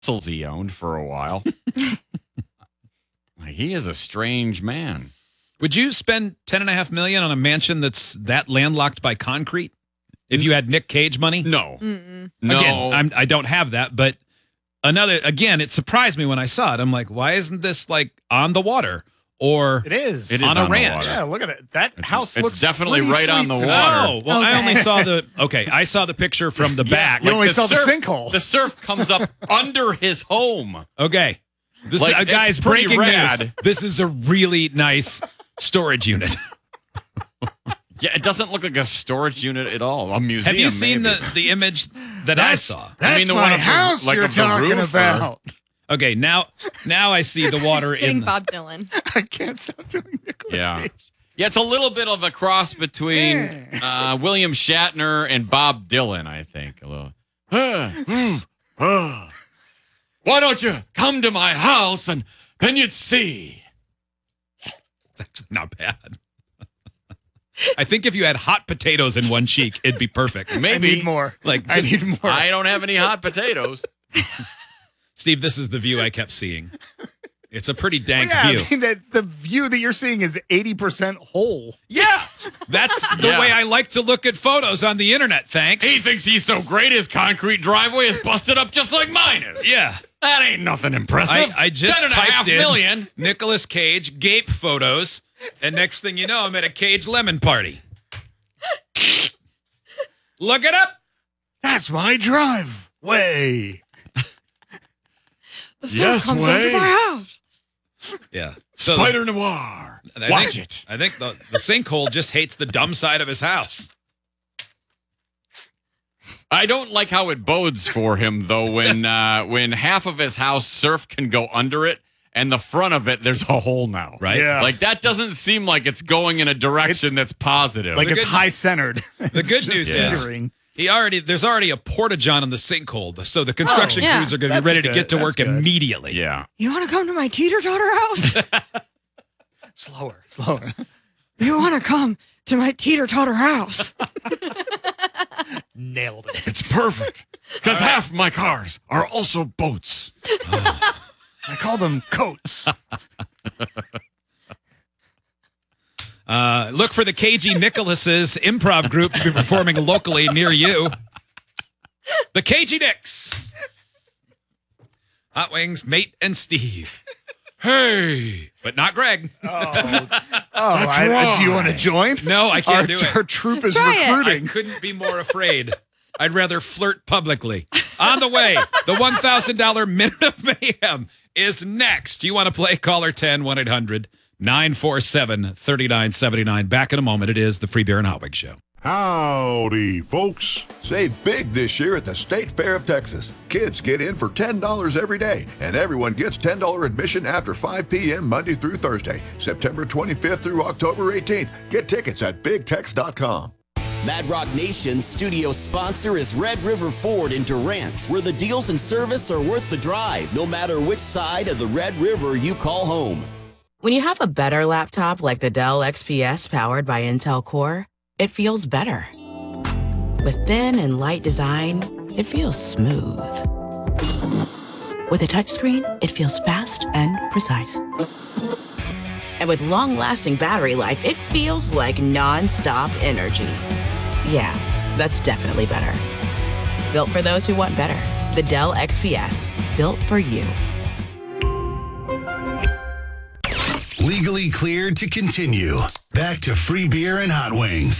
castles he owned for a while. He is a strange man. Would you spend $10.5 million on a mansion that's that landlocked by concrete? If you had Nick Cage money? No. Mm-mm. No. Again, I don't have that, but it surprised me when I saw it. I'm like, why isn't this like on the water or It is. It is on a the ranch? water. Yeah, look at it. That house it's looks definitely pretty right on sweet the to me. water. Oh, well, I only saw I saw the picture from the back. You only saw the surf- sinkhole. The surf comes up under his home. Okay. This Like, guys, it's pretty breaking rad. news. This is a really nice storage unit. Yeah, it doesn't look like a storage unit at all. A museum. Have you seen maybe. the image that I saw? That's I mean, the my one of the- house like you're of the talking roof, or- about. Okay, now I see the water Getting in. Bob Dylan. I can't stop doing Nicolas Yeah. Cage. Yeah, it's a little bit of a cross between William Shatner and Bob Dylan, I think. A little. Why don't you come to my house and then you'd see? It's actually not bad. I think if you had hot potatoes in one cheek, it'd be perfect. Maybe. I need more. Like, I just- need more. I don't have any hot potatoes. Steve, this is the view I kept seeing. It's a pretty dank yeah, view. I mean, the view that you're seeing is 80% whole. Yeah, that's the Yeah. way I like to look at photos on the internet. Thanks. He thinks he's so great, his concrete driveway is busted up just like mine is. Yeah. That ain't nothing impressive. I just $10.5 typed in million. Nicolas Cage gape photos, and next thing you know, I'm at a Cage lemon party. Look it up. That's my driveway. The Yes, sun comes way. under my house. Yeah. So Spider Noir. I Watch think, it. I think the sinkhole just hates the dumb side of his house. I don't like how it bodes for him though when half of his house surf can go under it and the front of it there's a hole now. Right? Yeah. Like that doesn't seem like it's going in a direction that's positive. Like The it's good- high centered. The good news is there's already a porta-john in the sinkhole, so the construction Oh, yeah. crews are going to be That's ready to good. get to That's work good. immediately. yeah. You want to come to my teeter-totter house? Slower. You want to come to my teeter-totter house? Nailed it. It's perfect. Because half my cars are also boats. I call them coats. Look for the KG Nicholas's improv group to be performing locally near you. The KG Nicks. Hot Wings, Mate, and Steve. Hey, but not Greg. Do you want to join? No, I can't do it. Our troop is Try it. I recruiting. couldn't be more afraid. I'd rather flirt publicly. On the way, the $1,000 Minute of Mayhem is next. You want to play? Caller 10 1-800-947-3979. Back in a moment. It is the Free Beer and Hot Wings Show. Howdy, folks. Save big this year at the State Fair of Texas. Kids get in for $10 every day, and everyone gets $10 admission after 5 p.m. Monday through Thursday, September 25th through October 18th. Get tickets at BigTex.com. Mad Rock Nation's studio sponsor is Red River Ford in Durant, where the deals and service are worth the drive, no matter which side of the Red River you call home. When you have a better laptop like the Dell XPS powered by Intel Core, it feels better. With thin and light design, it feels smooth. With a touchscreen, it feels fast and precise. And with long-lasting battery life, it feels like non-stop energy. Yeah, that's definitely better. Built for those who want better. The Dell XPS. Built for you. Legally cleared to continue. Back to Free Beer and Hot Wings.